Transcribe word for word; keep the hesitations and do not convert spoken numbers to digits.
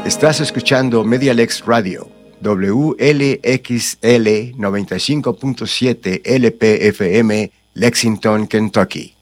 Estás escuchando Medialex Radio, W L X L noventa y cinco punto siete L P F M, Lexington, Kentucky.